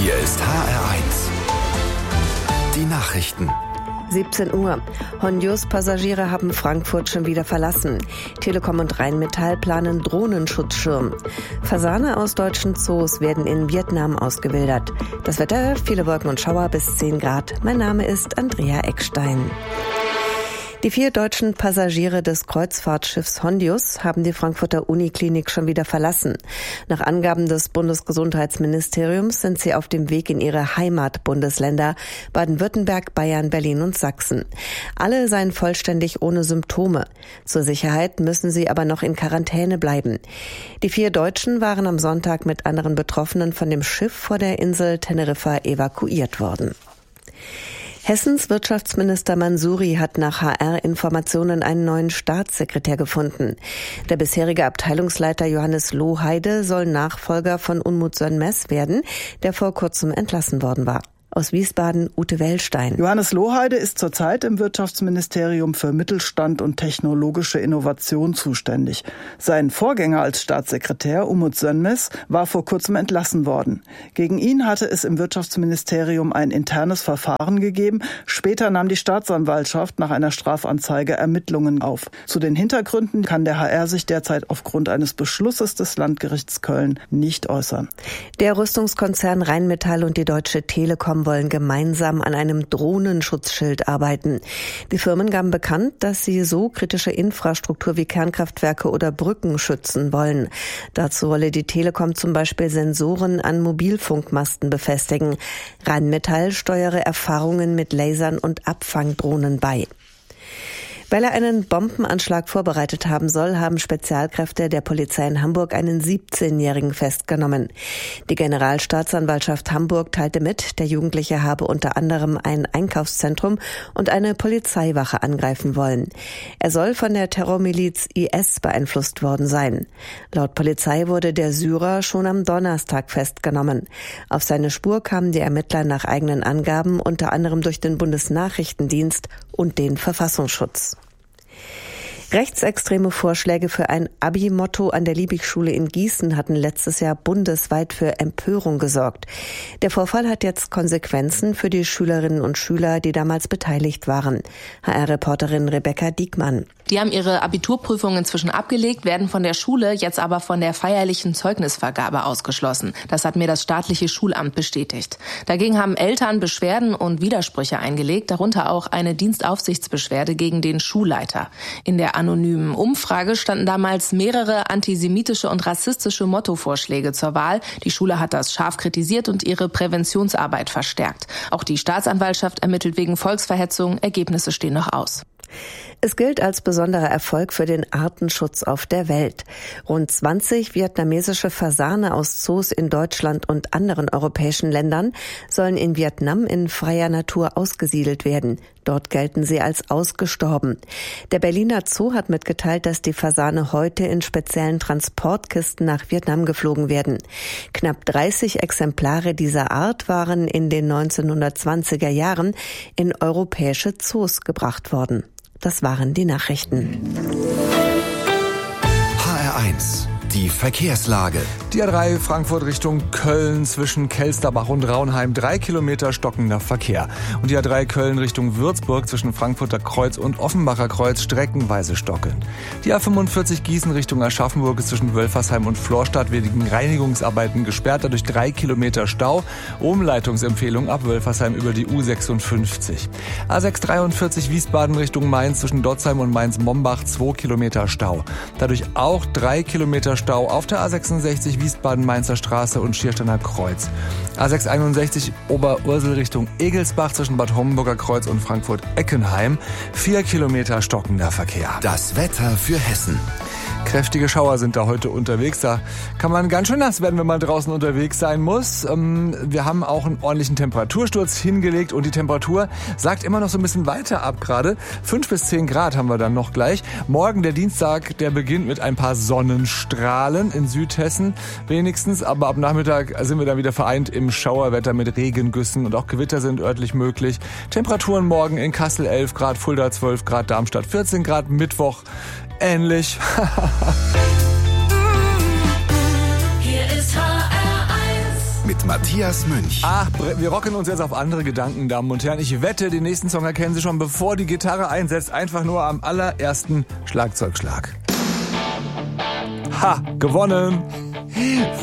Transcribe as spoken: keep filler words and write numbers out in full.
Hier ist H R eins. Die Nachrichten. siebzehn Uhr. Hondius-Passagiere haben Frankfurt schon wieder verlassen. Telekom und Rheinmetall planen Drohnenschutzschirm. Fasane aus deutschen Zoos werden in Vietnam ausgewildert. Das Wetter, viele Wolken und Schauer bis zehn Grad. Mein Name ist Andrea Eckstein. Die vier deutschen Passagiere des Kreuzfahrtschiffs Hondius haben die Frankfurter Uniklinik schon wieder verlassen. Nach Angaben des Bundesgesundheitsministeriums sind sie auf dem Weg in ihre Heimatbundesländer Baden-Württemberg, Bayern, Berlin und Sachsen. Alle seien vollständig ohne Symptome. Zur Sicherheit müssen sie aber noch in Quarantäne bleiben. Die vier Deutschen waren am Sonntag mit anderen Betroffenen von dem Schiff vor der Insel Teneriffa evakuiert worden. Hessens Wirtschaftsminister Mansouri hat nach H R-Informationen einen neuen Staatssekretär gefunden. Der bisherige Abteilungsleiter Johannes Lohheide soll Nachfolger von Unmut Sönmez werden, der vor kurzem entlassen worden war. Aus Wiesbaden, Ute Wellstein. Johannes Lohheide ist zurzeit im Wirtschaftsministerium für Mittelstand und technologische Innovation zuständig. Sein Vorgänger als Staatssekretär, Umut Sönmez, war vor kurzem entlassen worden. Gegen ihn hatte es im Wirtschaftsministerium ein internes Verfahren gegeben. Später nahm die Staatsanwaltschaft nach einer Strafanzeige Ermittlungen auf. Zu den Hintergründen kann der H R sich derzeit aufgrund eines Beschlusses des Landgerichts Köln nicht äußern. Der Rüstungskonzern Rheinmetall und die Deutsche Telekom wollen gemeinsam an einem Drohnenschutzschild arbeiten. Die Firmen gaben bekannt, dass sie so kritische Infrastruktur wie Kernkraftwerke oder Brücken schützen wollen. Dazu wolle die Telekom zum Beispiel Sensoren an Mobilfunkmasten befestigen. Rheinmetall steuere Erfahrungen mit Lasern und Abfangdrohnen bei. Weil er einen Bombenanschlag vorbereitet haben soll, haben Spezialkräfte der Polizei in Hamburg einen siebzehnjährigen festgenommen. Die Generalstaatsanwaltschaft Hamburg teilte mit, der Jugendliche habe unter anderem ein Einkaufszentrum und eine Polizeiwache angreifen wollen. Er soll von der Terrormiliz I S beeinflusst worden sein. Laut Polizei wurde der Syrer schon am Donnerstag festgenommen. Auf seine Spur kamen die Ermittler nach eigenen Angaben unter anderem durch den Bundesnachrichtendienst und den Verfassungsschutz. Rechtsextreme Vorschläge für ein Abi-Motto an der Liebig-Schule in Gießen hatten letztes Jahr bundesweit für Empörung gesorgt. Der Vorfall hat jetzt Konsequenzen für die Schülerinnen und Schüler, die damals beteiligt waren. H R-Reporterin Rebecca Diekmann. Die haben ihre Abiturprüfungen inzwischen abgelegt, werden von der Schule jetzt aber von der feierlichen Zeugnisvergabe ausgeschlossen. Das hat mir das staatliche Schulamt bestätigt. Dagegen haben Eltern Beschwerden und Widersprüche eingelegt, darunter auch eine Dienstaufsichtsbeschwerde gegen den Schulleiter. In der anonymen Umfrage standen damals mehrere antisemitische und rassistische Mottovorschläge zur Wahl. Die Schule hat das scharf kritisiert und ihre Präventionsarbeit verstärkt. Auch die Staatsanwaltschaft ermittelt wegen Volksverhetzung. Ergebnisse stehen noch aus. Es gilt als besonderer Erfolg für den Artenschutz auf der Welt. Rund zwanzig vietnamesische Fasane aus Zoos in Deutschland und anderen europäischen Ländern sollen in Vietnam in freier Natur ausgesiedelt werden. Dort gelten sie als ausgestorben. Der Berliner Zoo hat mitgeteilt, dass die Fasane heute in speziellen Transportkisten nach Vietnam geflogen werden. Knapp dreißig Exemplare dieser Art waren in den neunzehnhundertzwanziger Jahren in europäische Zoos gebracht worden. Das waren die Nachrichten. H R eins. Die Verkehrslage. Die A drei Frankfurt Richtung Köln zwischen Kelsterbach und Raunheim. Drei Kilometer stockender Verkehr. Und die A drei Köln Richtung Würzburg zwischen Frankfurter Kreuz und Offenbacher Kreuz streckenweise stockend. Die A fünfundvierzig Gießen Richtung Aschaffenburg ist zwischen Wölfersheim und Florstadt wegen Reinigungsarbeiten gesperrt. Dadurch drei Kilometer Stau. Umleitungsempfehlung ab Wölfersheim über die U sechsundfünfzig. A sechs dreiundvierzig Wiesbaden Richtung Mainz zwischen Dotzheim und Mainz-Mombach. Zwei Kilometer Stau. Dadurch auch drei Kilometer Stau auf der A sechsundsechzig Wiesbaden-Mainzer Straße und Schiersteiner Kreuz. A sechs einundsechzig Oberursel Richtung Egelsbach zwischen Bad Homburger Kreuz und Frankfurt-Eckenheim. Vier Kilometer stockender Verkehr. Das Wetter für Hessen. Kräftige Schauer sind da heute unterwegs. Da kann man ganz schön nass werden, wenn man draußen unterwegs sein muss. Wir haben auch einen ordentlichen Temperatursturz hingelegt und die Temperatur sagt immer noch so ein bisschen weiter ab gerade. Fünf bis zehn Grad haben wir dann noch gleich. Morgen der Dienstag, der beginnt mit ein paar Sonnenstrahlen in Südhessen wenigstens. Aber ab Nachmittag sind wir dann wieder vereint im Schauerwetter mit Regengüssen und auch Gewitter sind örtlich möglich. Temperaturen morgen in Kassel elf Grad, Fulda zwölf Grad, Darmstadt vierzehn Grad, Mittwoch ähnlich. Hier ist H R eins. mit Matthias Münch. Ach, wir rocken uns jetzt auf andere Gedanken, Damen und Herren. Ich wette, den nächsten Song erkennen Sie schon, bevor die Gitarre einsetzt. Einfach nur am allerersten Schlagzeugschlag. Ha, gewonnen!